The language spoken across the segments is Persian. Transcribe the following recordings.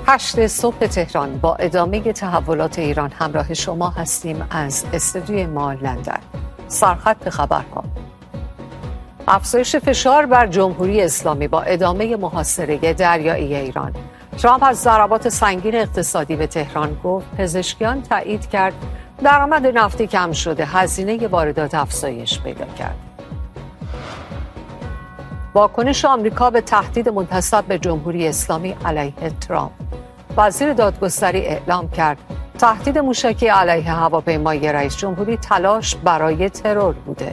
8 صبح تهران با ادامه تحولات ایران همراه شما هستیم از استودیوی ما لندن. سرخط خبرها: افزایش فشار بر جمهوری اسلامی با ادامه محاصره دریایی ایران. ترامپ از ضربات سنگین اقتصادی به تهران گفت. پزشکیان تایید کرد درآمد نفتی کم شده، هزینه واردات افزایش پیدا کرد. واکنش آمریکا به تهدید منتسب به جمهوری اسلامی علیه ترامپ. وزیر دادگستری اعلام کرد تهدید موشکی علیه هواپیمای رئیس جمهوری تلاش برای ترور بوده.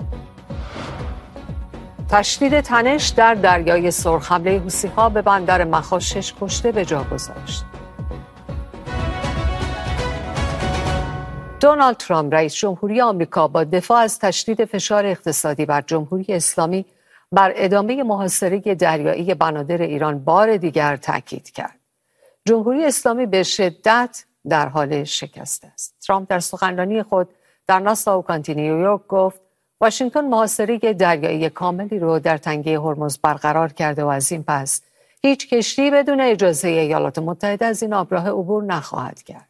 تشدید تنش در دریای سرخ. حمله حوثی‌ها به بندر مخا 6 کشته به جا گذاشت. دونالد ترامپ رئیس جمهوری آمریکا با دفاع از تشدید فشار اقتصادی بر جمهوری اسلامی بر ادامه محاصره دریایی بنادر ایران بار دیگر تاکید کرد. جمهوری اسلامی به شدت در حال شکست است. ترامپ در سخنرانی خود در ناساو کانتی نیویورک گفت واشنگتن محاصره دریایی کاملی رو در تنگه هرمز برقرار کرده و از این پس هیچ کشتی بدون اجازه ایالات متحده از این آبراه عبور نخواهد کرد.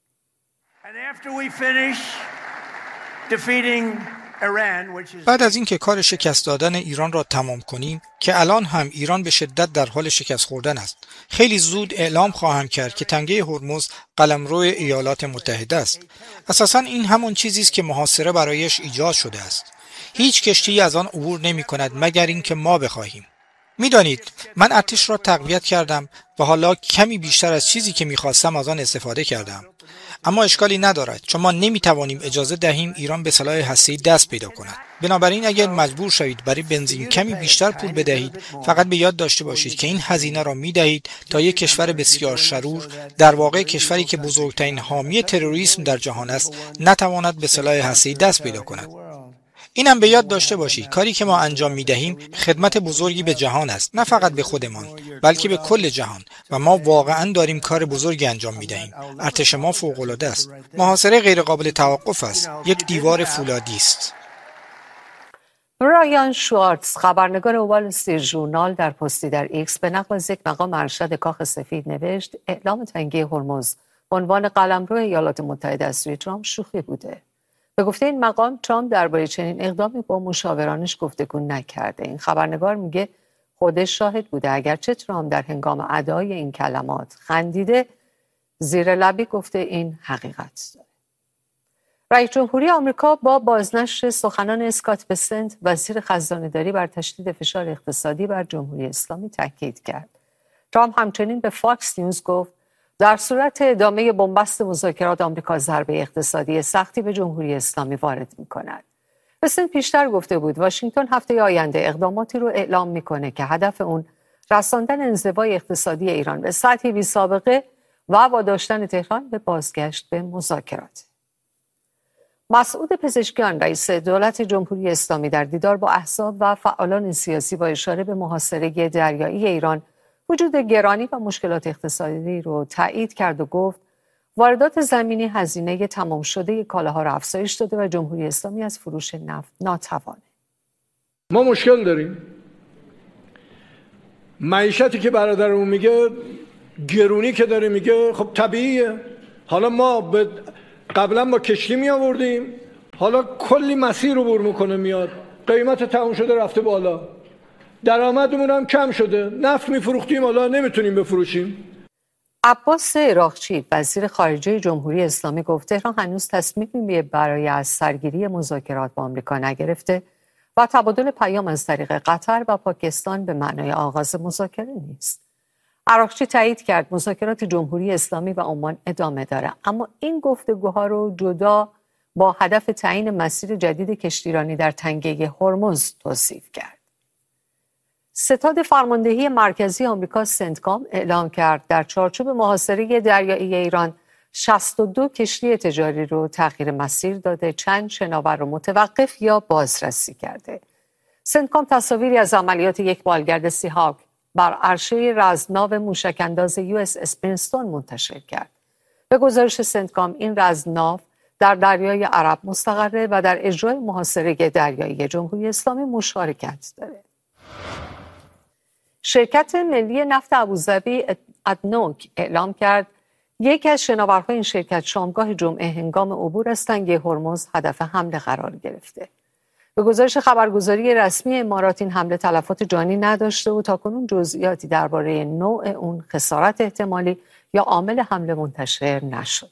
بعد از اینکه کار شکست دادن ایران را تمام کنیم که الان هم ایران به شدت در حال شکست خوردن است، خیلی زود اعلام خواهم کرد که تنگه هرمز قلمرو ایالات متحده است. اساساً این همون چیزی است که محاصره برایش ایجاد شده است. هیچ کشتی از آن عبور نمی کند مگر اینکه ما بخواهیم. میدانید من ارتش را تقویت کردم و حالا کمی بیشتر از چیزی که میخواستم از آن استفاده کردم. اما اشکالی ندارد چون ما نمیتوانیم اجازه دهیم ایران به سلاح هسته‌ای دست پیدا کند. بنابراین اگر مجبور شوید برای بنزین کمی بیشتر پول بدهید، فقط به یاد داشته باشید که این هزینه را میدهید تا یک کشور بسیار شرور، در واقع کشوری که بزرگترین حامی تروریسم در جهان است، نتواند به سلاح هسته‌ای دست پیدا کند. اینم به یاد داشته باشید کاری که ما انجام میدهیم خدمت بزرگی به جهان است، نه فقط به خودمان بلکه به کل جهان، و ما واقعا داریم کار بزرگی انجام میدهیم. ارتش ما فوق‌العاده است. محاصره غیر قابل توقف است. یک دیوار فولادی است. رایان شوارتز خبرنگار وال استریت ژورنال در پستی در ایکس به نقل از یک مقام ارشد کاخ سفید نوشت اعلام تنگه هرمز به عنوان قلمرو ایالات متحده از سوی ترامپ شوخی بوده. به گفته این مقام ترامپ درباره چنین اقدامی با مشاورانش گفتگو نکرده. این خبرنگار میگه خودش شاهد بوده، اگرچه ترامپ در هنگام ادای این کلمات خندیده، زیر لبی گفته این حقیقت داره. رئیس جمهوری آمریکا با بازنشر سخنان اسکات بسنت وزیر خزانه‌داری بر تشدید فشار اقتصادی بر جمهوری اسلامی تاکید کرد. ترامپ همچنین به فاکس نیوز گفت در صورت ادامه بنبست مذاکرات آمریکا ضربه اقتصادی سختی به جمهوری اسلامی وارد می‌کند. بسنت پیشتر گفته بود واشنگتن هفته آینده اقداماتی رو اعلام می‌کنه که هدف اون رساندن انزوای اقتصادی ایران به سطحی بی‌سابقه و واداشتن تهران به بازگشت به مذاکرات. مسعود پزشکیان رئیس دولت جمهوری اسلامی در دیدار با احزاب و فعالان سیاسی با اشاره به محاصره دریایی ایران وجود گرانی و مشکلات اقتصادی رو تایید کرد و گفت واردات زمینی هزینه تمام شده کالاها را افزایش داده و جمهوری اسلامی از فروش نفت ناتوانه. ما مشکل داریم. معیشتی که برادرمون میگه گرونی که داره میگه خب طبیعیه. حالا ما قبلا با کشتی می آوردیم، حالا کلی مسیر رو بر میکنه میاد، قیمت تمام شده رفته بالا، درآمدمون هم کم شده، نفت میفروختیم حالا نمیتونیم بفروشیم. عباس عراقچی وزیر خارجه جمهوری اسلامی گفت تهران هنوز تصمیمی برای از سرگیری مذاکرات با آمریکا نگرفته و تبادل پیام از طریق قطر و پاکستان به معنای آغاز مذاکره نیست. عراقچی تایید کرد مذاکرات جمهوری اسلامی و عمان ادامه داره، اما این گفتگوها رو جدا با هدف تعیین مسیر جدید کشتیرانی در تنگه هرمز توصیف کرد. ستاد فرماندهی مرکزی آمریکا سنتکام اعلام کرد در چارچوب محاصره دریایی ایران 62 کشتی تجاری رو تغییر مسیر داده، چند شناور رو متوقف یا بازرسی کرده. سنتکام تصاویری از عملیات یک بالگرد سی‌هاک بر عرشه رزمناو موشک‌انداز US اسپرینستون منتشر کرد. به گزارش سنتکام این رزمناو در دریای عرب مستقره و در اجرای محاصره دریایی جمهوری اسلامی مشارکت داره. شرکت ملی نفت ابوظبی ادنوک اعلام کرد یکی از شناورهای این شرکت شامگاه جمعه هنگام عبور از تنگه هرمز هدف حمله قرار گرفته. به گزارش خبرگزاری رسمی امارات این حمله تلفات جانی نداشته و تاکنون جزئیاتی درباره نوع اون، خسارت احتمالی یا عامل حمله منتشر نشده.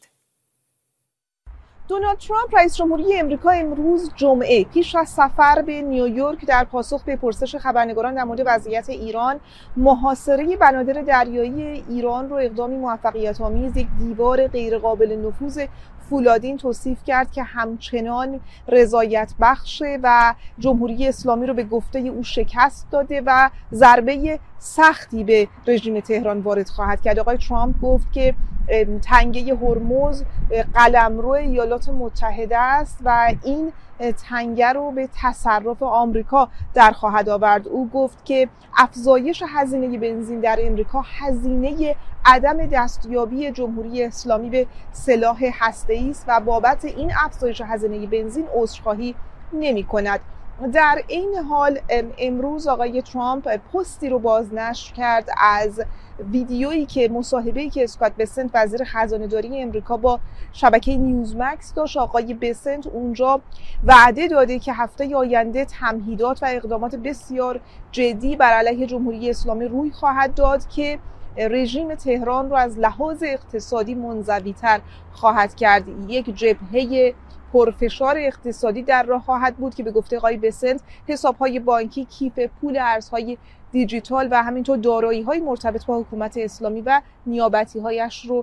دونالد ترامپ رئیس جمهوری امریکا امروز جمعه پیش از سفر به نیویورک در پاسخ به پرسش خبرنگاران در مورد وضعیت ایران، محاصره بنادر دریایی ایران رو اقدامی موفقیت‌آمیز، یک دیوار غیرقابل نفوذ فولادین توصیف کرد که همچنان رضایت بخشه و جمهوری اسلامی رو به گفته او شکست داده و ضربه سختی به رژیم تهران وارد خواهد کرد. آقای ترامپ گفت که تنگه هرمز قلمرو ایالات متحده است و این تنگه رو به تصرف آمریکا در خواهد آورد. او گفت که افزایش هزینه بنزین در امریکا هزینه عدم دستیابی جمهوری اسلامی به سلاح هسته‌ای است و بابت این افزایش هزینه بنزین عذرخواهی نمی‌کند. در این حال امروز آقای ترامپ پستی رو بازنشر کرد از ویدیویی که مصاحبه‌ای که اسکات بسنت وزیر خزانه‌داری امریکا با شبکه نیوزمکس داشت. آقای بسنت اونجا وعده داده که هفته آینده تمهیدات و اقدامات بسیار جدی بر علیه جمهوری اسلامی روی خواهد داد که رژیم تهران رو از لحاظ اقتصادی منزوی‌تر خواهد کرد. یک جبهه پرفشار اقتصادی در راه خواهد بود که به گفته آقای بسنت حساب‌های بانکی، کیف پول، ارزهای دیجیتال و همینطور دارایی‌های مرتبط با حکومت اسلامی و نیابتی‌هایش رو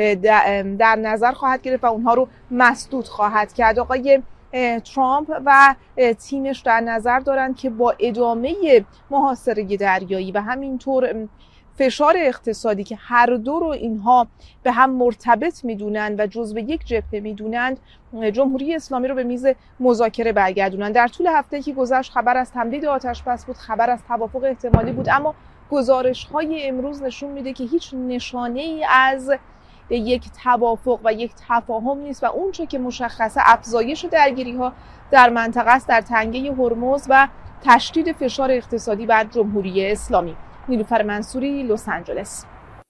در نظر خواهد گرفت و اونها رو مسدود خواهد کرد. آقای ترامپ و تیمش در نظر دارند که با ادامه محاصره دریایی و همینطور فشار اقتصادی که هر دو رو اینها به هم مرتبط میدونن و جزو یک جبهه میدونند، جمهوری اسلامی رو به میز مذاکره برگردونن. در طول هفته که گذشت خبر از تمدید آتش بس بود، خبر از توافق احتمالی بود، اما گزارش‌های امروز نشون میده که هیچ نشانه‌ای از یک توافق و یک تفاهم نیست و اون چه که مشخصه افزایش درگیری‌ها در منطقه است در تنگه هرمز و تشدید فشار اقتصادی بر جمهوری اسلامی. نیلوفر منصوری، لس آنجلس.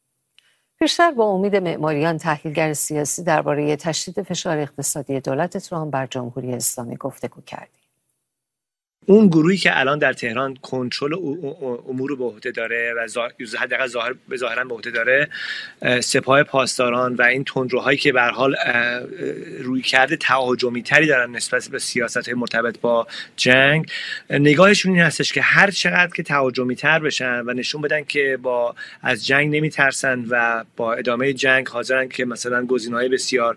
پیشتر با امید معماریان، تحلیلگر سیاسی، درباره تشدید فشار اقتصادی دولت ترامپ بر جمهوری اسلامی گفتگو کردیم. اون گروهی که الان در تهران کنترل امور رو به عهده داره و حداقل ظاهرا به عهده داره، سپاه پاسداران و این تندروهایی که به هر حال رویکرد تهاجمی تری دارن نسبت به سیاست‌های مرتبط با جنگ، نگاهشون این هستش که هر چقدر که تهاجمی تر بشن و نشون بدن که از جنگ نمیترسن و با ادامه جنگ حاضرن که مثلا گزینه‌های بسیار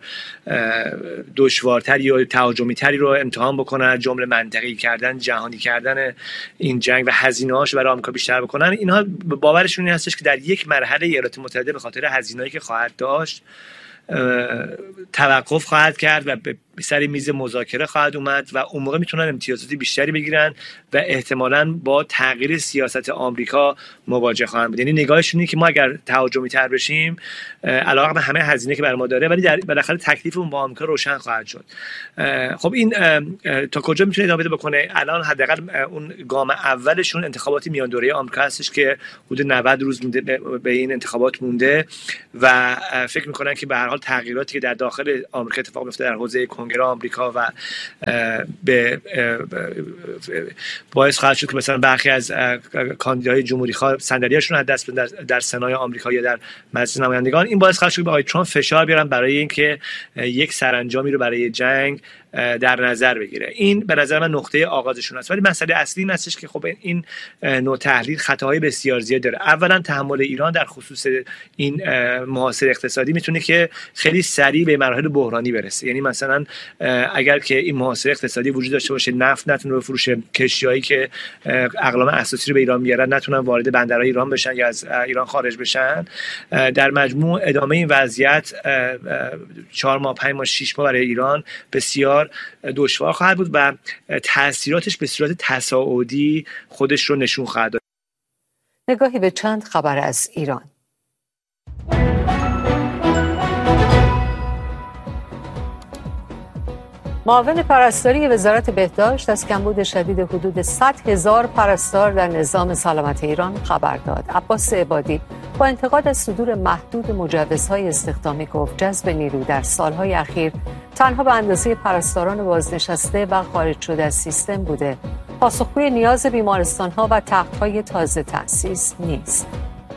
دشوارتری یا تهاجمی تری رو امتحان بکنن، جمله منطقی کردن، جهانی کردن این جنگ و هزینه‌هاش برای آمریکا بیشتر بکنن، اینها باورشون این هستش که در یک مرحله ایالات متحده به خاطر هزینه‌ای که خواهد داشت توقف خواهد کرد و به سر میز مذاکره خواهد اومد و اون موقع میتونن امتیازات بیشتری بگیرن و احتمالاً با تغییر سیاست آمریکا مواجه خواهند بود. یعنی نگاهشون اینه که ما اگر تهاجمی تر بشیم، علاوه بر همه هزینه که برای ما داره، ولی بالاخره تکلیفمون با آمریکا روشن خواهد شد. خب این تا کجا میتونه ادامه بده بکنه؟ الان حداقل اون گام اولشون انتخابات میان دوره آمریکا هستش که حدود 90 روز به این انتخابات مونده و فکر میکنن که به هر حال تغییراتی که در داخل آمریکا اتفاق میفته در حوزه کنگره آمریکا و به باعث خواهد شد که مثلا برخی از کاندیداهای جمهوری خواه صندلیاشون از دست بدن در سنای آمریکا یا در مجلس نمایندگان. این باعث خواهد شد که آقای ترامپ فشار بیارن برای اینکه یک سرانجامی رو برای جنگ در نظر بگیره. این به نظر من نقطه آغازشون است، ولی مسئله اصلی این هستش که خب این نوع تحلیل خطاهای بسیار زیاد داره. اولا تحمل ایران در خصوص این محاصره اقتصادی میتونه که خیلی سریع به مراحل بحرانی برسه. یعنی مثلا اگر که این محاصره اقتصادی وجود داشته باشه، نفت نتونه بفروشه، کشتیایی که اقلام اساسی رو به ایران میارن نتونن وارد بندرهای ایران بشن یا از ایران خارج بشن، در مجموع ادامه این وضعیت 4 ماه 5 ماه 6 ماه برای ایران بسیار دشوار خواهد بود و تأثیراتش به صورت تصاعدی خودش رو نشون خواهد داد. نگاهی به چند خبر از ایران. معاون پرستاری وزارت بهداشت از کمبود شدید حدود 100,000 پرستار در نظام سلامت ایران خبر داد. عباس عبادی با انتقاد از صدور محدود مجوزهای استخدامی گفت جذب نیرو در سالهای اخیر تنها به اندازه پرستاران بازنشسته و خارج شده از سیستم بوده. پاسخگوی نیاز بیمارستان‌ها و تخت‌های تازه تأسیس نیست.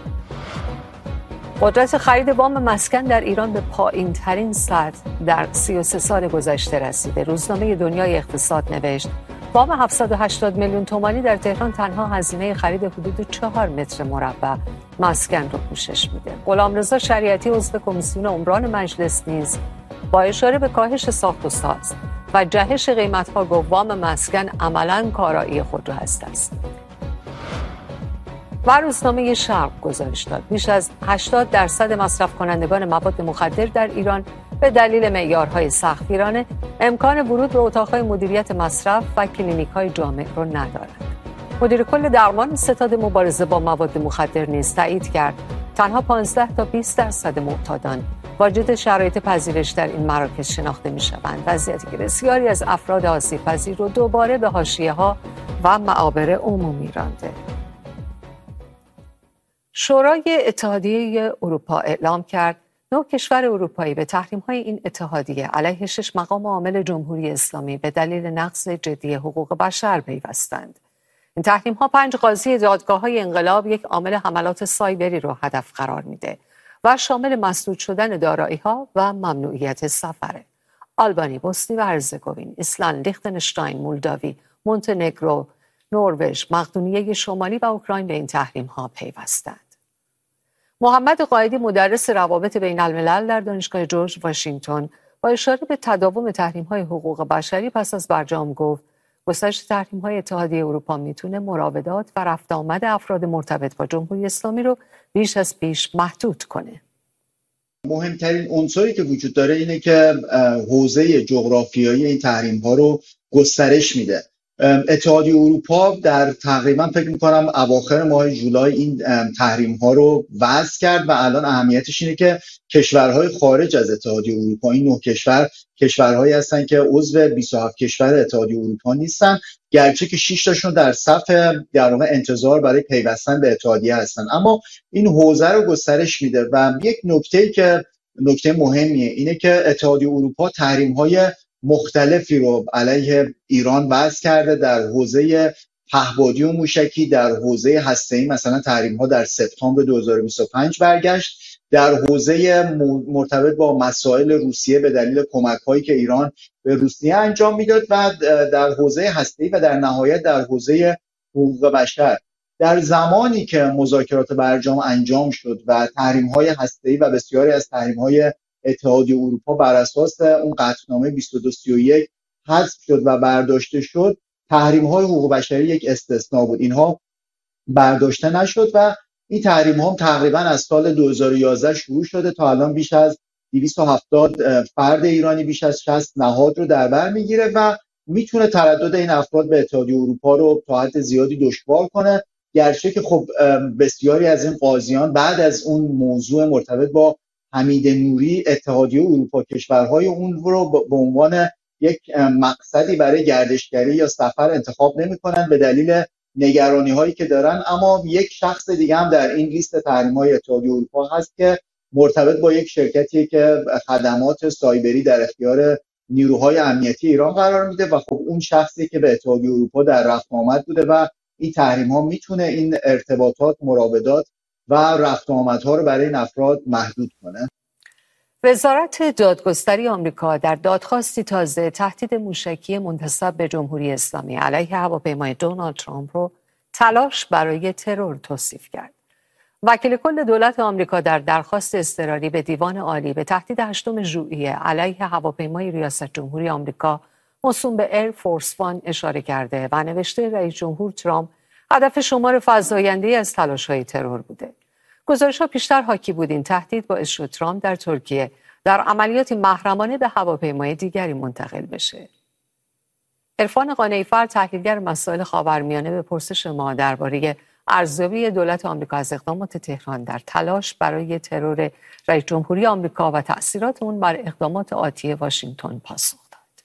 قدرت خرید وام مسکن در ایران به پایین‌ترین سطح در 33 سال گذشته رسیده. روزنامه دنیای اقتصاد نوشت وام 780 میلیون تومانی در تهران تنها هزینه خرید حدود 4 متر مربع مسکن رو پوشش میده. غلامرضا شریعتی عضو کمیسیون عمران مجلس نیز با اشاره به کاهش ساخت و ساز و جهش قیمت‌ها گفت وام مسکن عملاً کارایی خودروهست است. و روزنامه شرق گزارش داد بیش از 80% مصرف کنندگان مواد مخدر در ایران به دلیل معیارهای سختگیرانه امکان ورود به اتاقهای مدیریت مصرف و کلینیک‌های جامع را ندارند. مدیر کل درمان ستاد مبارزه با مواد مخدر نیز تایید کرد تنها 15 تا 20% معتادان واجد شرایط پذیرش در این مراکز شناخته می‌شوند، وضعیتی که بسیاری از افراد آسیب‌پذیر رو دوباره به حاشیه‌ها و معابر عمومی رانده. شورای اتحادیه اروپا اعلام کرد 9 کشور اروپایی به تحریم‌های این اتحادیه علیه 6 مقام عامل جمهوری اسلامی به دلیل نقض جدی حقوق بشر پیوستند. این تحریم‌ها 5 قاضی دادگاه‌های انقلاب، یک عامل حملات سایبری را هدف قرار میده و شامل مسدود شدن دارایی‌ها و ممنوعیت سفره. آلبانی، بوسنی و هرزگوین، ایسلند، لیختنشتاین، مولداوی، مونتنگرو، نروژ، مقدونیه شمالی و اوکراین به این تحریم‌ها پیوستند. محمد قائدی مدرس روابط بین الملل در دانشگاه جورج واشنگتن با اشاره به تداوم تحریم‌های حقوق بشری پس از برجام گفت گسترش تحریم‌های اتحادیه اروپا میتونه مراودات و رفت آمد افراد مرتبط با جمهوری اسلامی رو بیش از پیش محدود کنه. مهمترین عنصری که وجود داره اینه که حوزه جغرافیایی این تحریم‌ها رو گسترش میده. اتحادیه اروپا در تقریبا فکر می‌کنم اواخر ماه جولای این تحریم‌ها رو وضع کرد و الان اهمیتش اینه که کشورهای خارج از اتحادیه اروپا، این 9 کشور کشورهایی هستن که عضو 27 کشور اتحادیه اروپا نیستن، گرچه که 6 تاشون در صف در واقع انتظار برای پیوستن به اتحادیه هستن، اما این حوزه رو گسترش میده. و یک نکته‌ای که نکته مهمیه اینه که اتحادیه اروپا تحریم‌های مختلفی رو علیه ایران وضع کرده در حوزه پهپادی و موشکی، در حوزه هسته‌ای مثلا تحریم‌ها در سپتامبر 2025 برگشت، در حوزه مرتبط با مسائل روسیه به دلیل کمک‌هایی که ایران به روسیه انجام میداد و در حوزه هسته‌ای و در نهایت در حوزه حقوق بشر. در زمانی که مذاکرات برجام انجام شد و تحریم‌های هسته‌ای و بسیاری از تحریم‌های اتحادیه اروپا بر اساس اون قطعنامه 2231 حذف شد و برداشته شد، تحریم‌های حقوق بشری یک استثناء بود. اینها برداشته نشد و این تحریم‌ها تقریبا از سال 2011 شروع شده تا الان بیش از 270 فرد ایرانی، بیش از 60 نهاد رو در بر میگیره و میتونه تردد این افراد به اتحادیه اروپا رو تا حد زیادی دشوار کنه، گرچه که خب بسیاری از این قاضیان بعد از اون موضوع مرتبط با حمید نوری اتحادیه اروپا کشورهای اون رو به عنوان یک مقصدی برای گردشگری یا سفر انتخاب نمی‌کنن به دلیل نگرانی‌هایی که دارن. اما یک شخص دیگه هم در این لیست تحریم‌های اتحادیه اروپا هست که مرتبط با یک شرکتی که خدمات سایبری در اختیار نیروهای امنیتی ایران قرار میده و خب اون شخصی که به اتحادیه اروپا در رفت آمد بوده و این تحریم‌ها میتونه این ارتباطات، مراودات و رفت آمدها رو برای این افراد محدود کنه. وزارت دادگستری آمریکا در دادخواستی تازه تهدید موشکی منتسب به جمهوری اسلامی علیه هواپیمای دونالد ترامپ رو تلاش برای ترور توصیف کرد. وکیل کل دولت آمریکا در درخواست اضطراری به دیوان عالی به تهدید 8 ژوئیه علیه هواپیمای ریاست جمهوری آمریکا موسوم به ایر فورس وان اشاره کرده و نوشته رئیس جمهور ترامپ هدف شمار فزاینده از تلاش‌های ترور بوده. گزارش‌ها پیشتر حاکی بود این تهدید باعث شد ترامپ در ترکیه در عملیاتی محرمانه به هواپیمای دیگری منتقل بشه. عرفان قانعی‌فر، تحلیلگر مسائل خاورمیانه، به پرسش ما درباره ارزیابی دولت آمریکا از اقدامات تهران در تلاش برای ترور رئیس جمهوری آمریکا و تأثیرات اون بر اقدامات آتی واشنگتن پاسخ داد.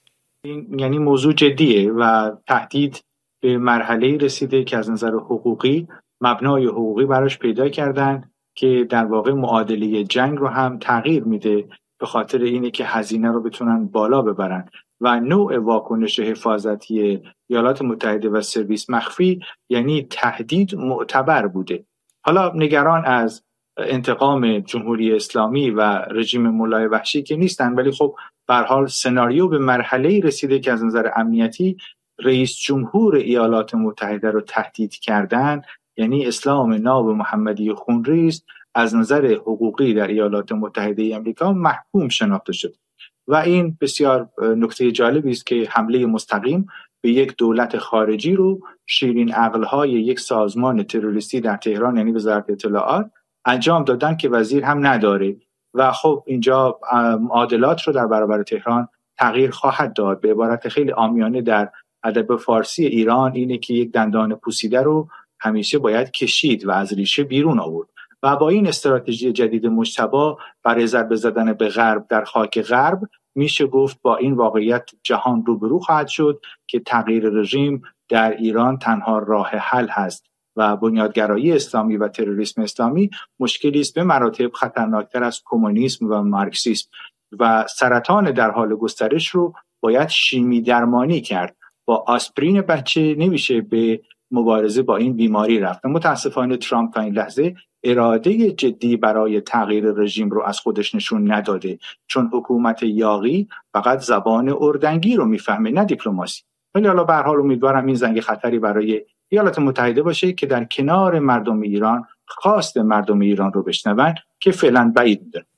این یعنی موضوع جدیه و تهدید به مرحله رسیده که از نظر حقوقی مبنای حقوقی براش پیدا کردن که در واقع معادله جنگ رو هم تغییر میده به خاطر اینه که هزینه رو بتونن بالا ببرن و نوع واکنش حفاظتی ایالات متحده و سرویس مخفی یعنی تهدید معتبر بوده. حالا نگران از انتقام جمهوری اسلامی و رژیم مولای وحشی که نیستن، ولی خب به هر حال سناریو به مرحله‌ای رسیده که از نظر امنیتی رئیس جمهور ایالات متحده رو تهدید کردن، یعنی اسلام ناب محمدی خونریز از نظر حقوقی در ایالات متحده آمریکا محکوم شناخته شد و این بسیار نکته جالبی است که حمله مستقیم به یک دولت خارجی رو شیرین عقل‌های یک سازمان تروریستی در تهران یعنی وزارت اطلاعات انجام دادن که وزیر هم نداره و خب اینجا معادلات رو در برابر تهران تغییر خواهد داد. به عبارت خیلی عامیانه در ادب فارسی ایران اینه که یک دندان پوسیده رو همیشه باید کشید و از ریشه بیرون آورد و با این استراتژی جدید مجتبی برای ضربه زدن به غرب در خاک غرب میشه گفت با این واقعیت جهان روبرو خواهد شد که تغییر رژیم در ایران تنها راه حل هست و بنیادگرایی اسلامی و تروریسم اسلامی مشکلی است به مراتب خطرناکتر از کمونیسم و مارکسیسم و سرطان در حال گسترش رو باید شیمی درمانی کرد. با آسپرین بچه نمیشه به مبارزه با این بیماری رفت. متاسفانه ترامپ تا این لحظه اراده جدی برای تغییر رژیم رو از خودش نشون نداده، چون حکومت یاغی فقط زبان اردنگی رو میفهمه نه دیپلماسی. ولی حالا به هر حال امیدوارم این زنگ خطری برای ایالات متحده باشه که در کنار مردم ایران خواست مردم ایران رو بشنون که فعلا بعید میدونم.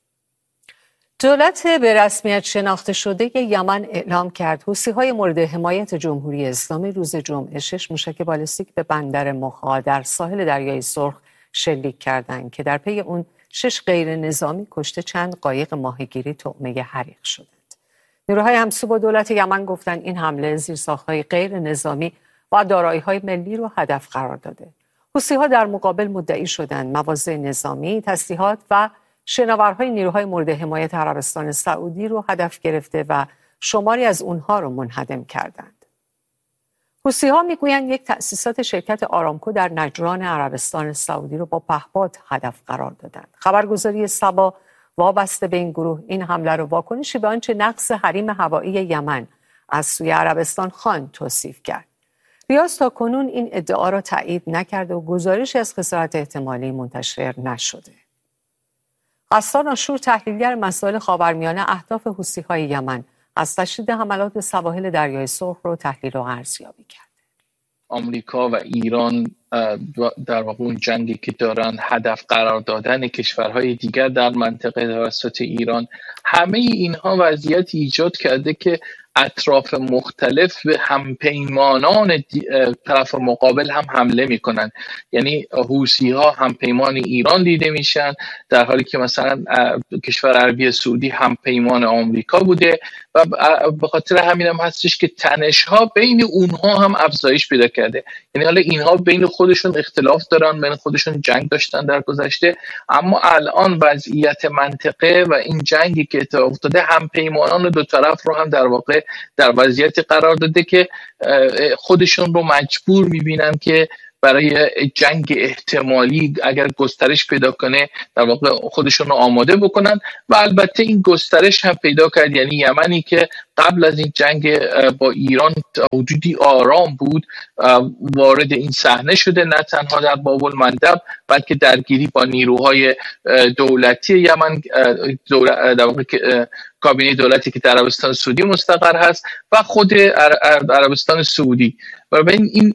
دولت به رسمیت شناخته شده یمن اعلام کرد حوثی‌های مورد حمایت جمهوری اسلامی روز جمعه 6 موشک بالستیک به بندر مخا در ساحل دریای سرخ شلیک کردند که در پی اون 6 غیر نظامی کشته چند قایق ماهیگیری طعمه حریق شدند. نیروهای همسو با دولت یمن گفتند این حمله زیرساخت‌های غیر نظامی و دارایی‌های ملی رو هدف قرار داده. حوثی‌ها در مقابل مدعی شدند مواضع نظامی، تسلیحات و شناورهای نیروهای مورد حمایت عربستان سعودی رو هدف گرفته و شماری از اونها رو منهدم کردند. حوثی‌ها میگویند یک تأسیسات شرکت آرامکو در نجران عربستان سعودی رو با پهپاد هدف قرار دادند. خبرگزاری سبا وابسته به این گروه این حمله رو واکنشی به آنچه نقص حریم هوایی یمن از سوی عربستان خان توصیف کرد. ریاض تا کنون این ادعا را تایید نکرده و گزارشی از خسارت احتمالی منتشر نشده. غسان آشور تحلیلگر مسائل خاورمیانه اهداف حوثی‌های یمن از تشدید حملات به سواحل دریای سرخ رو تحلیل و ارزیابی کرد. آمریکا و ایران در واقع اون جنگی که دارن هدف قرار دادن کشورهای دیگر در منطقه توسط ایران، همه اینها وضعیت ایجاد کرده که اطراف مختلف به همپیمانان طرف مقابل هم حمله میکنن. یعنی حوثی‌ها همپیمان ایران دیده میشن، در حالی که مثلا کشور عربی سعودی همپیمان آمریکا بوده و به خاطر همین هم هستش که تنش‌ها بین اونها هم افزایش پیدا کرده. یعنی حالا اینها بین خودشون اختلاف دارن، بین خودشون جنگ داشتن در گذشته، اما الان وضعیت منطقه و این جنگی که اتفاق افتاده همپیمانان دو طرف رو هم در واقع در وضعیتی قرار داده که خودشون رو مجبور میبینن که برای جنگ احتمالی اگر گسترش پیدا کنه در واقع خودشون رو آماده بکنن و البته این گسترش هم پیدا کرد. یعنی یمنی که قبل از این جنگ با ایران حدودی آرام بود وارد این صحنه شده، نه تنها در باب المندب بلکه درگیری با نیروهای دولتی یمن، در واقع کابینه دولتی که در عربستان سعودی مستقر هست و خود عربستان سعودی و بین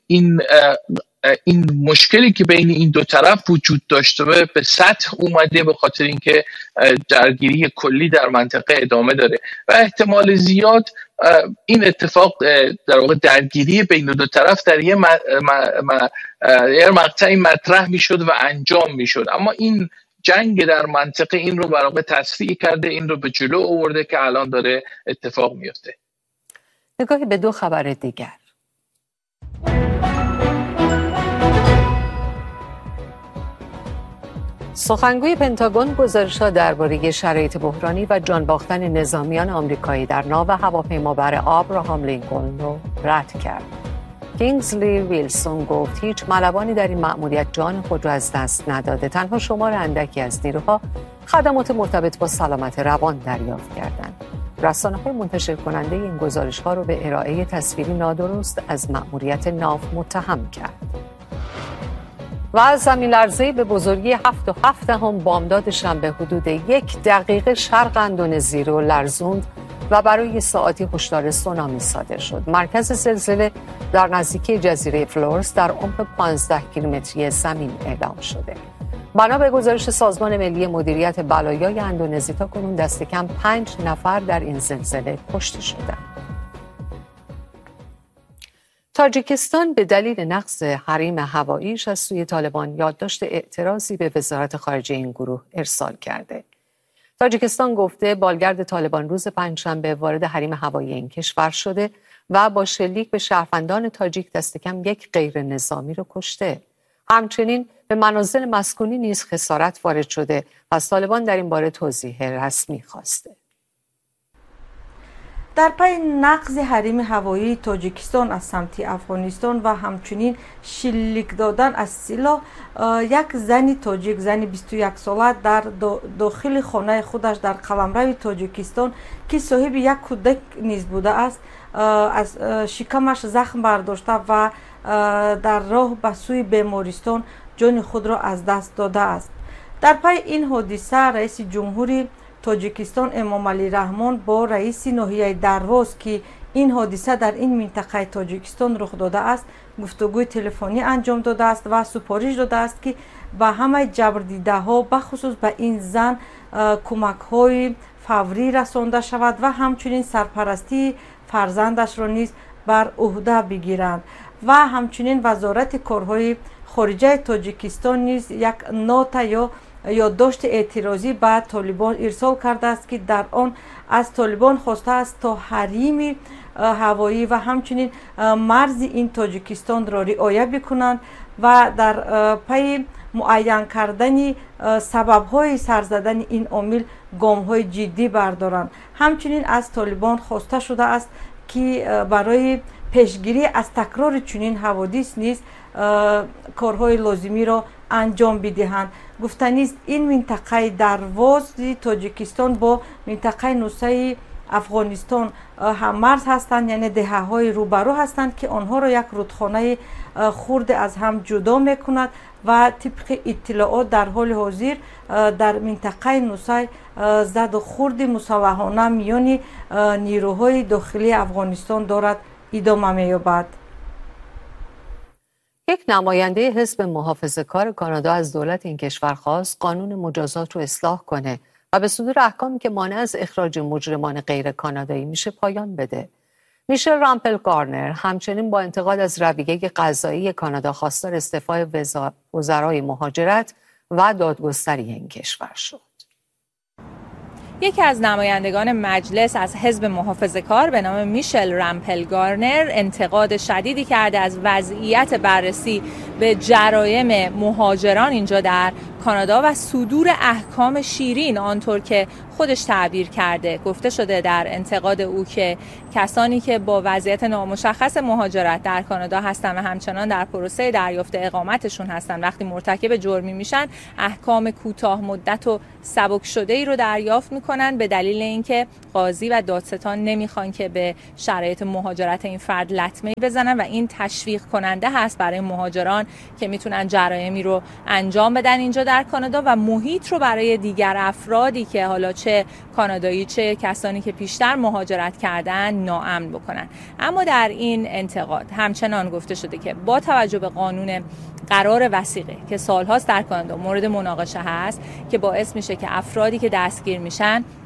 این مشکلی که بین این دو طرف وجود داشته به سطح اومده به خاطر اینکه درگیری کلی در منطقه ادامه داره و احتمال زیاد این اتفاق در واقع درگیری بین دو طرف در یه مقطعی مطرح میشد و انجام میشد، اما این جنگ در منطقه این رو برای تسریع کرده، این رو به جلو آورده که الان داره اتفاق میفته. نگاهی به دو خبر دیگر. سخنگوی پنتاگون گزارش‌ها درباره شرایط بحرانی و جان باختن نظامیان آمریکایی در ناو هواپیمابر آبراهام لینکلن رو رد کرد. کینگزلی ویلسون گفت هیچ ملوانی در این مأموریت جان خود را از دست نداده. تنها شمار اندکی از نیروها خدمات مرتبط با سلامت روان دریافت کردند. رسانه‌های منتشر کننده این گزارش‌ها رو به ارائه تصویری نادرست از مأموریت ناو متهم کرد. و زمین لرزه‌ای به بزرگی 7.7 بامداد شنبه حدود 1 دقیقه شرق اندونزی رو لرزوند و برای ساعاتی هشدار سونامی صادر شد. مرکز زلزله در نزدیکی جزیره فلورس در عمق 15 کیلومتری زمین اعلام شده. بنا به گزارش سازمان ملی مدیریت بلایای اندونزی تاکنون دست کم 5 نفر در این زلزله کشته شدند. تاجیکستان به دلیل نقض حریم هواییش از سوی طالبان یادداشت اعتراضی به وزارت خارجه این گروه ارسال کرده. تاجیکستان گفته بالگرد طالبان روز پنجشنبه وارد حریم هوایی این کشور شده و با شلیک به شهروندان تاجیک دست کم 1 غیر نظامی رو کشته. همچنین به منازل مسکونی نیز خسارت وارد شده. پس طالبان در این باره توضیح رسمی خواسته. در پی نقض حریم هوایی تاجیکستان از سمت افغانستان و همچنین شلیک دادن از سلاح، یک زن تاجیک، زن 21 ساله در داخل خانه خودش در قلمرو تاجیکستان که صاحب یک کودک نیز بوده است، از شکمش زخم برداشته و در راه به سوی بیمارستان جان خود را از دست داده است. در پی این حادثه رئیس جمهوری تاجیکستان امام علی رحمان با رئیس ناحیه درواز که این حادثه در این منطقه تاجیکستان رخ داده است گفتگوی تلفنی انجام داده است و سپارش داده است که به همه جبردیده ها بخصوص به این زن کمک های فوری رسانده شود و همچنین سرپرستی فرزندش را نیز بر عهده بگیرند. و همچنین وزارت کارهای خارجه تاجیکستان نیز یک نوت یا یادداشت اعتراضی به طالبان ارسال کرده است که در آن از طالبان خواسته است تا حریم هوایی و همچنین مرز این تاجیکستان را رعایت بکنند و در پی معین کردن سبب‌های سرزدن این عامل گام‌های جدی بردارند. همچنین از طالبان خواسته شده است که برای پیشگیری از تکرار چنین حوادث نیز کارهای لازمی را انجام بدهند. گفتنی است این منطقه درواز تاجیکستان با منطقه نوسه افغانستان هم مرز هستند، یعنی دهه‌های روبرو هستند که آنها را یک رودخانه خرد از هم جدا میکند و طبق اطلاعات در حال حاضر در منطقه نوسه زد و خورد مسلحانه میان نیروهای داخلی افغانستان دارد ادامه می‌یابد. یک نماینده حزب محافظه‌کار کانادا از دولت این کشور خواست قانون مجازات رو اصلاح کنه و به صدور احکامی که مانع از اخراج مجرمان غیر کانادایی میشه پایان بده. میشل رامپل گارنر همچنین با انتقاد از رویه قضایی کانادا خواستار استعفای وزرای مهاجرت و دادگستری این کشور شد. یکی از نمایندگان مجلس از حزب محافظه‌کار به نام میشل رامپل گارنر انتقاد شدیدی کرده از وضعیت بررسی به جرایم مهاجران اینجا در کانادا و صدور احکام شیرین آنطور که خودش تعبیر کرده. گفته شده در انتقاد او که کسانی که با وضعیت نامشخص مهاجرت در کانادا هستند و همچنان در پروسه دریافت اقامتشون هستند وقتی مرتکب جرمی میشن احکام کوتاه مدت و سبک شده ای رو دریافت میکنن به دلیل اینکه قاضی و دادستان نمیخوان که به شرایط مهاجرت این فرد لطمه بزنن و این تشویق کننده هست برای مهاجران که میتونن جرایمی رو انجام بدن اینجا در کانادا و محیط رو برای دیگر افرادی که حالا چه کانادایی چه کسانی که پیشتر مهاجرت کردن ناامن بکنن. اما در این انتقاد همچنان گفته شده که با توجه به قانون قرار وثیقه که سالهاست در کانادا مورد مناقشه هست که باعث میشه که افرادی که دستگیر میشن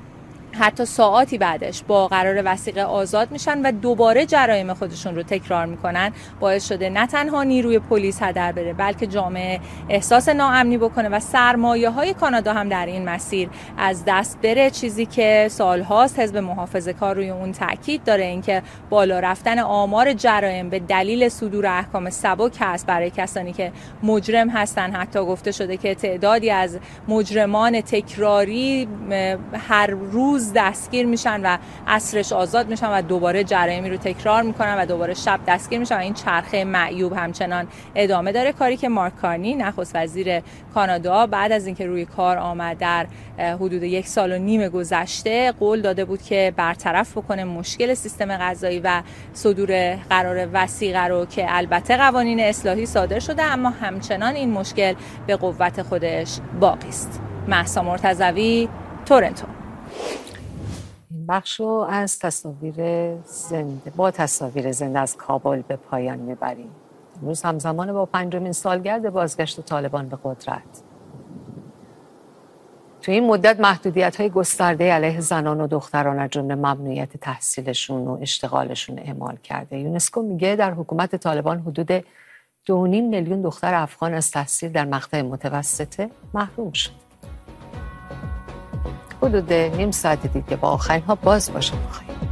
حتی ساعاتی بعدش با قرار وثیقه آزاد میشن و دوباره جرایم خودشون رو تکرار میکنن، باعث شده نه تنها نیروی پلیس هدر بره بلکه جامعه احساس ناامنی بکنه و سرمایه‌های کانادا هم در این مسیر از دست بره. چیزی که سالهاست حزب محافظه‌کار روی اون تاکید داره، اینکه بالا رفتن آمار جرایم به دلیل صدور احکام سبک هست برای کسانی که مجرم هستن. حتی گفته شده که تعدادی از مجرمان تکراری هر روز دستگیر میشن و عصرش آزاد میشن و دوباره جرایمی رو تکرار میکنن و دوباره شب دستگیر میشن و این چرخه معیوب همچنان ادامه داره. کاری که مارک کارنی نخست وزیر کانادا بعد از اینکه روی کار آمد در حدود 1.5 سال گذشته قول داده بود که برطرف بکنه مشکل سیستم قضایی و صدور قرار وثیقه رو، که البته قوانین اصلاحی صادر شده اما همچنان این مشکل به قوت خودش باقی است. مهسا مرتضوی، تورنتو. این بخش رو از تصاویر زنده از کابل به پایان میبریم. امروز همزمان با 5مین سالگرد بازگشت طالبان به قدرت. تو این مدت محدودیت‌های گسترده علیه زنان و دختران از جمله ممنوعیت تحصیلشون و اشتغالشون اعمال کرده. یونسکو میگه در حکومت طالبان حدود 2.5 میلیون دختر افغان از تحصیل در مقطع متوسطه محروم شد. حدود نیم ساعت دیگه با آخرین ها باز باشم.